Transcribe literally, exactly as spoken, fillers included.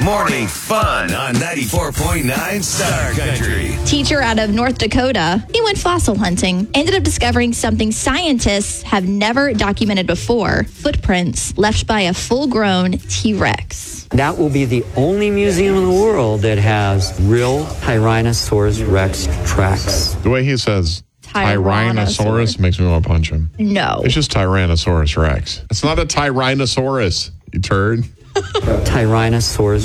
Morning fun on ninety-four point nine Star Country. Teacher out of North Dakota, he went fossil hunting, ended up discovering something scientists have never documented before, footprints left by a full-grown T-Rex. That will be the only museum in the world that has real Tyrannosaurus Rex tracks. The way he says Tyrannosaurus. Tyrannosaurus makes me want to punch him. No. It's just Tyrannosaurus Rex. It's not a Tyrannosaurus, you turd. Tyrannosaurus